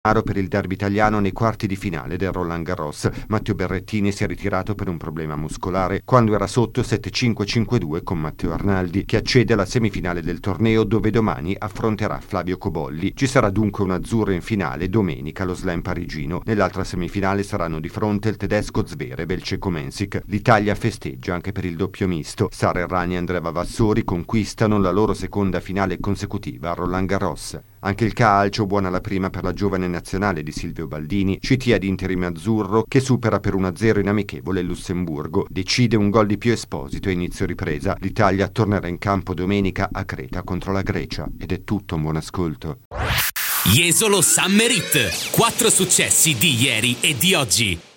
Per il derby italiano nei quarti di finale del Roland Garros. Matteo Berrettini si è ritirato per un problema muscolare quando era sotto 7-5-5-2 con Matteo Arnaldi, che accede alla semifinale del torneo dove domani affronterà Flavio Cobolli. Ci sarà dunque un azzurro in finale domenica allo Slam parigino. Nell'altra semifinale saranno di fronte il tedesco Zverev e il ceco Mensik. L'Italia festeggia anche per il doppio misto. Sara Errani e Andrea Vavassori conquistano la loro seconda finale consecutiva a Roland Garros. Anche il calcio, buona la prima per la giovane nazionale di Silvio Baldini, CT ad interim azzurro che supera per 1-0 in amichevole il Lussemburgo. Decide un gol di Pio Esposito a inizio ripresa. L'Italia tornerà in campo domenica a Creta contro la Grecia. Ed è tutto, un buon ascolto. Jesolo Summer Hit. 4 successi di ieri e di oggi.